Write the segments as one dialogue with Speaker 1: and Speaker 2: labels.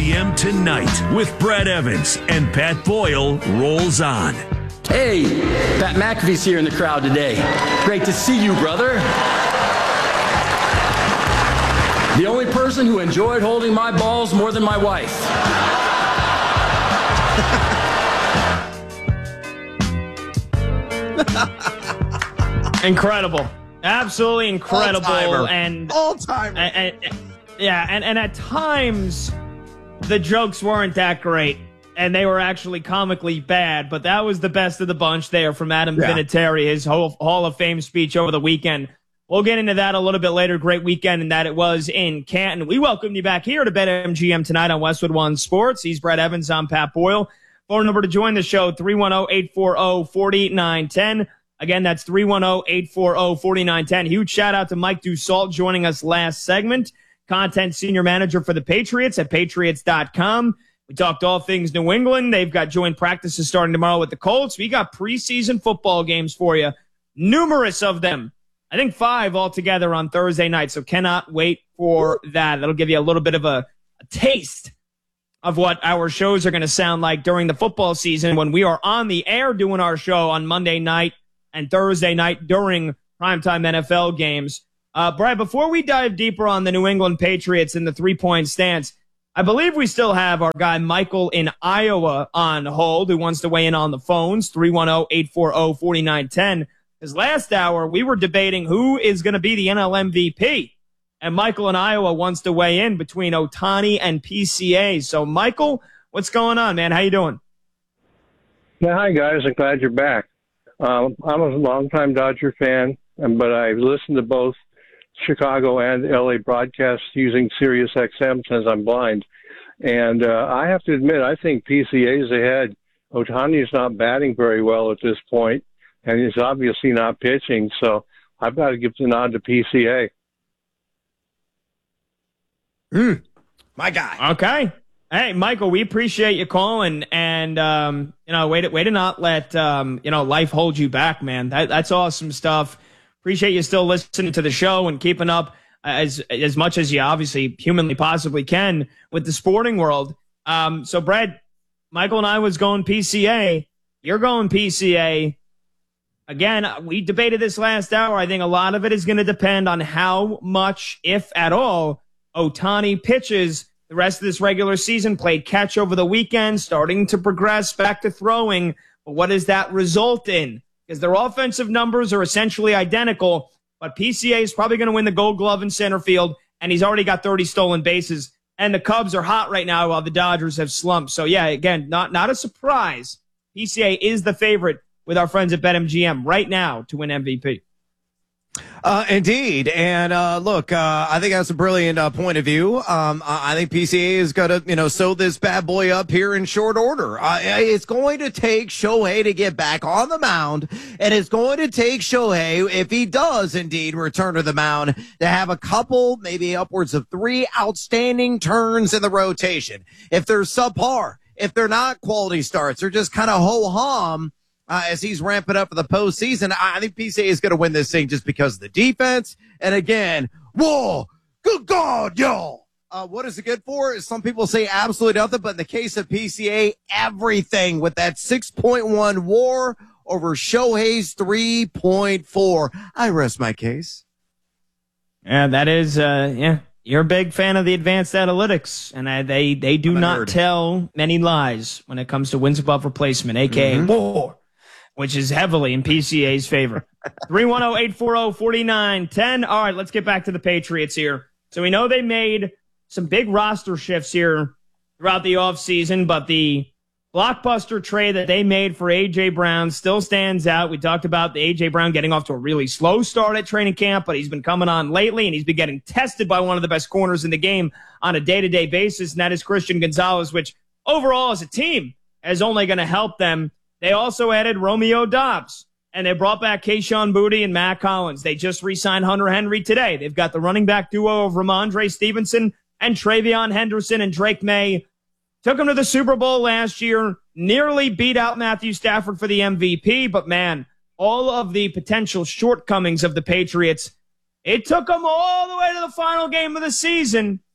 Speaker 1: p.m. tonight with Brad Evans and Pat Boyle rolls on.
Speaker 2: Hey, Pat McAfee's here in the crowd today. Great to see you, brother. The only person who enjoyed holding my balls more than my wife.
Speaker 3: Incredible. Absolutely incredible.
Speaker 4: All-timer.
Speaker 3: And at times, the jokes weren't that great, and they were actually comically bad, but that was the best of the bunch there from Adam Vinatieri, his Hall of Fame speech over the weekend. We'll get into that a little bit later. Great weekend, and that it was in Canton. We welcome you back here to BetMGM tonight on Westwood One Sports. He's Brad Evans. I'm Pat Boyle. Phone number to join the show, 310-840-4910. Again, that's 310-840-4910. Huge shout-out to Mike Dussault joining us last segment. Content Senior Manager for the Patriots at Patriots.com. We talked all things New England. They've got joint practices starting tomorrow with the Colts. We got preseason football games for you. Numerous of them. I think 5 altogether on Thursday night, so cannot wait for that. That'll give you a little bit of a taste of what our shows are going to sound like during the football season when we are on the air doing our show on Monday night and Thursday night during primetime NFL games. Brad, before we dive deeper on the New England Patriots and the three-point stance, I believe we still have our guy Michael in Iowa on hold who wants to weigh in on the phones, 310-840-4910. Because last hour, we were debating who is going to be the NL MVP. And Michael in Iowa wants to weigh in between Ohtani and PCA. So, Michael, what's going on, man? How you doing?
Speaker 5: Yeah, hi, guys. I'm glad you're back. I'm a longtime Dodger fan, but I listen to both Chicago and LA broadcasts using Sirius XM since I'm blind. And I have to admit, I think PCA's ahead. Ohtani's not batting very well at this point, and he's obviously not pitching, so I've got to give the nod to PCA.
Speaker 4: My guy.
Speaker 3: Okay. Hey, Michael, we appreciate you calling, and way to not let life hold you back, man. That's awesome stuff. Appreciate you still listening to the show and keeping up as much as you obviously humanly possibly can with the sporting world. So, Brad, Michael and I was going PCA. You're going PCA. Again, we debated this last hour. I think a lot of it is going to depend on how much, if at all, Ohtani pitches the rest of this regular season. Played catch over the weekend, starting to progress back to throwing. But what does that result in? Because their offensive numbers are essentially identical, but PCA is probably going to win the Gold Glove in center field, and he's already got 30 stolen bases. And the Cubs are hot right now while the Dodgers have slumped. So, yeah, again, not a surprise. PCA is the favorite with our friends at BetMGM right now to win MVP.
Speaker 4: Indeed. And, look, I think that's a brilliant point of view. I think PCA is going to, sew this bad boy up here in short order. It's going to take Shohei to get back on the mound, and it's going to take Shohei, if he does indeed return to the mound, to have a couple, maybe upwards of 3 outstanding turns in the rotation. If they're subpar, if they're not quality starts, they're just kind of ho-hum, as he's ramping up for the postseason, I think PCA is going to win this thing just because of the defense. And again, whoa, good God, y'all. What is it good for? Some people say absolutely nothing, but in the case of PCA, everything with that 6.1 WAR over Shohei's 3.4. I rest my case.
Speaker 3: Yeah, that is, You're a big fan of the advanced analytics, and they do not tell many lies when it comes to wins above replacement, a.k.a. WAR, which is heavily in PCA's favor. 310-840-4910. All right, let's get back to the Patriots here. So we know they made some big roster shifts here throughout the offseason, but the blockbuster trade that they made for A.J. Brown still stands out. We talked about the A.J. Brown getting off to a really slow start at training camp, but he's been coming on lately, and he's been getting tested by one of the best corners in the game on a day-to-day basis, and that is Christian Gonzalez, which overall as a team is only going to help them. They also added Romeo Doubs, and they brought back Kayshon Boutte and Matt Collins. They just re-signed Hunter Henry today. They've got the running back duo of Ramondre Stevenson and Travion Henderson, and Drake May took him to the Super Bowl last year, nearly beat out Matthew Stafford for the MVP, but man, all of the potential shortcomings of the Patriots, it took them all the way to the final game of the season.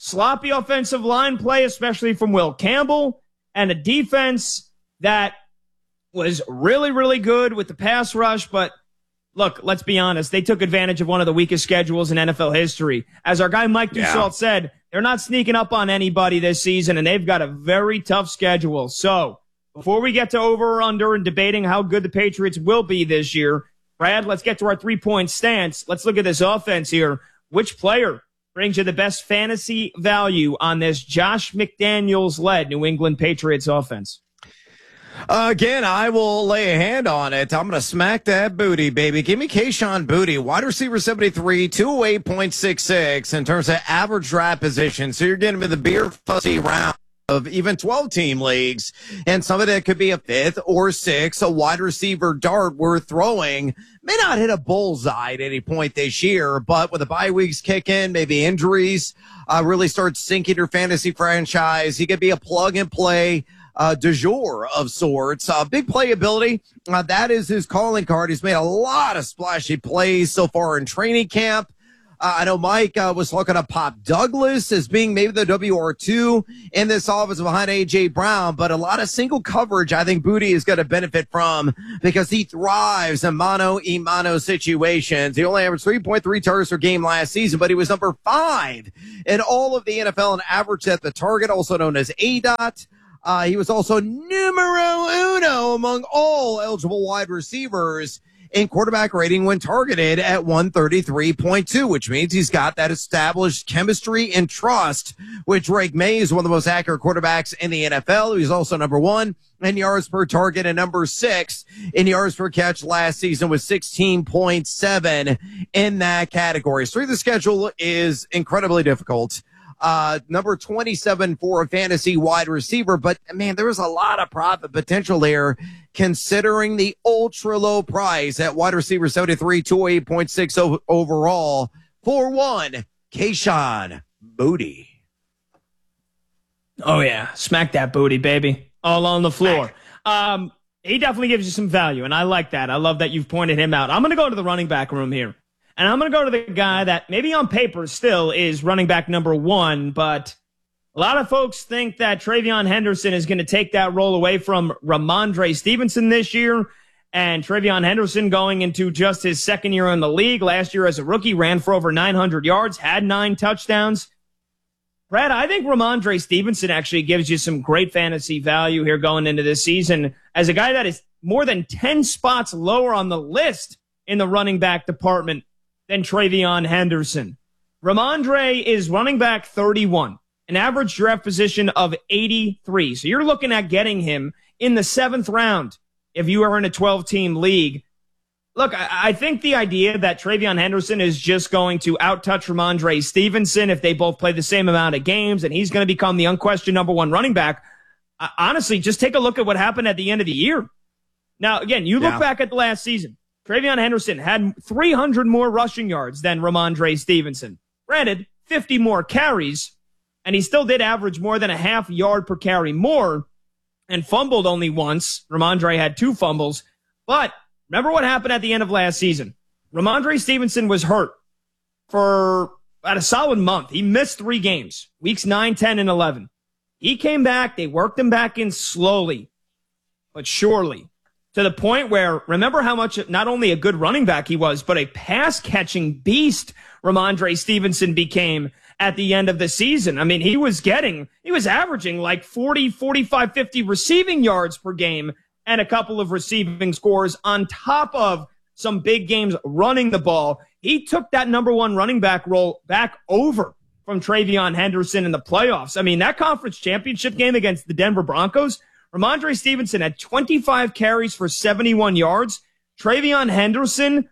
Speaker 3: sloppy offensive line play, especially from Will Campbell, and a defense that was really, really good with the pass rush. But look, let's be honest. They took advantage of one of the weakest schedules in NFL history. As our guy Mike Dussault said, they're not sneaking up on anybody this season, and they've got a very tough schedule. So before we get to over or under and debating how good the Patriots will be this year, Brad, let's get to our 3-point stance. Let's look at this offense here. Which player brings you the best fantasy value on this Josh McDaniels-led New England Patriots offense?
Speaker 4: Again, I will lay a hand on it. I'm going to smack that booty, baby. Give me Kayshon Boutte, wide receiver 73, 208.66 in terms of average draft position. So you're getting him in the beer fuzzy round of even 12-team leagues, and some of that could be a fifth or sixth. A wide receiver dart worth throwing. May not hit a bullseye at any point this year, but with the bye weeks kick in, maybe injuries really start sinking your fantasy franchise. He could be a plug-and-play du jour of sorts. Big playability. That is his calling card. He's made a lot of splashy plays so far in training camp. I know Mike was looking at Pop Douglas as being maybe the WR2 in this offense behind A.J. Brown, but a lot of single coverage I think Boutte is going to benefit from because he thrives in mano-a-mano situations. He only averaged 3.3 targets per game last season, but he was number 5 in all of the NFL and average at the target, also known as ADOT. He was also numero uno among all eligible wide receivers in quarterback rating when targeted at 133.2, which means he's got that established chemistry and trust with Drake May, is one of the most accurate quarterbacks in the NFL. He's also number 1 in yards per target and number 6 in yards per catch last season with 16.7 in that category. So the schedule is incredibly difficult. Number 27 for a fantasy wide receiver, but man, there was a lot of profit potential there considering the ultra low price at wide receiver 73, 208.6 overall for one, Kayshon Boutte.
Speaker 3: Oh yeah. Smack that booty, baby. All on the floor. He definitely gives you some value, and I like that. I love that you've pointed him out. I'm going to go to the running back room here. And I'm going to go to the guy that maybe on paper still is running back number 1, but a lot of folks think that TreVeyon Henderson is going to take that role away from Ramondre Stevenson this year. And TreVeyon Henderson going into just his second year in the league. Last year as a rookie, ran for over 900 yards, had 9 touchdowns. Brad, I think Ramondre Stevenson actually gives you some great fantasy value here going into this season as a guy that is more than 10 spots lower on the list in the running back department than TreVeyon Henderson. Ramondre is running back 31, an average draft position of 83. So you're looking at getting him in the 7th round if you are in a 12-team league. Look, I think the idea that TreVeyon Henderson is just going to outtouch Ramondre Stevenson if they both play the same amount of games and he's going to become the unquestioned number 1 running back, honestly, just take a look at what happened at the end of the year. Now, again, you look back at the last season. TreVeyon Henderson had 300 more rushing yards than Ramondre Stevenson. Granted, 50 more carries, and he still did average more than a half yard per carry more and fumbled only once. Ramondre had 2 fumbles. But remember what happened at the end of last season. Ramondre Stevenson was hurt for about a solid month. He missed 3 games, weeks 9, 10, and 11. He came back. They worked him back in slowly, but surely. To the point where, remember how much not only a good running back he was, but a pass-catching beast Ramondre Stevenson became at the end of the season. I mean, he was averaging like 40, 45, 50 receiving yards per game and a couple of receiving scores on top of some big games running the ball. He took that number 1 running back role back over from TreVeyon Henderson in the playoffs. I mean, that conference championship game against the Denver Broncos, Ramondre Stevenson had 25 carries for 71 yards. TreVeyon Henderson,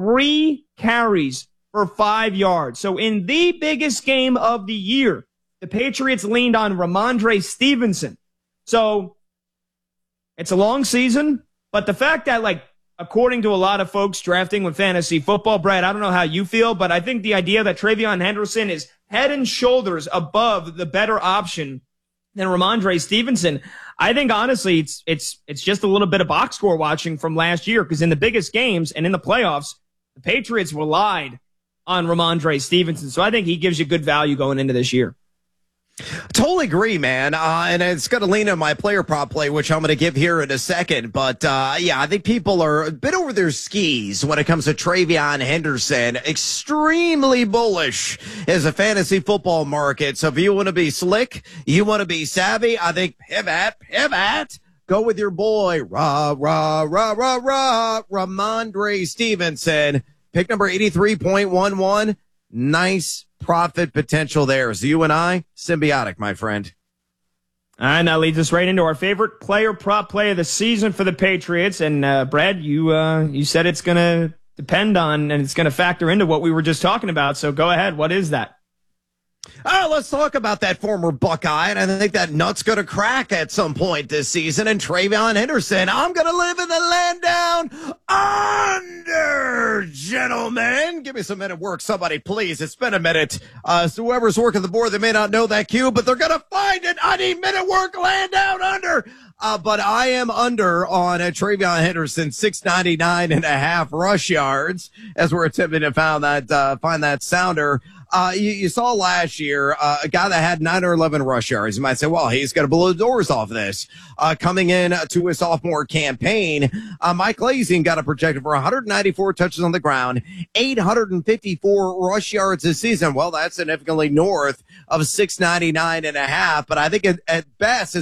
Speaker 3: 3 carries for 5 yards. So in the biggest game of the year, the Patriots leaned on Ramondre Stevenson. So it's a long season, but the fact that, like, according to a lot of folks drafting with fantasy football, Brad, I don't know how you feel, but I think the idea that TreVeyon Henderson is head and shoulders above the better option than Ramondre Stevenson, I think honestly it's just a little bit of box score watching from last year, because in the biggest games and in the playoffs, the Patriots relied on Ramondre Stevenson. So I think he gives you good value going into this year.
Speaker 4: Totally agree, man. And it's going to lean on my player prop play, which I'm going to give here in a second. But, yeah, I think people are a bit over their skis when it comes to TreVeyon Henderson. Extremely bullish as a fantasy football market. So if you want to be slick, you want to be savvy, I think pivot. Go with your boy, Ramondre Stevenson. Pick number 83.11. Nice profit potential there. So you and I, symbiotic, my friend.
Speaker 3: And that leads us right into our favorite player prop play of the season for the Patriots. And Brad, you said it's going to depend on and it's going to factor into what we were just talking about. So go ahead. What is that?
Speaker 4: Let's talk about that former Buckeye, and I think that nut's going to crack at some point this season. And TreVeyon Henderson, I'm going to live in the land down under, gentlemen. Give me some minute work, somebody, please. It's been a minute. So whoever's working the board, they may not know that cue, but they're going to find it. I need minute work, land down under. But I am under on TreVeyon Henderson, 699.5 rush yards, as we're attempting to find that sounder. You saw last year a guy that had 9 or 11 rush yards. You might say, well, he's going to blow the doors off this. Coming in to his sophomore campaign, Mike Lansing got a projected for 194 touches on the ground, 854 rush yards this season. Well, that's significantly north of 699.5. But I think at best,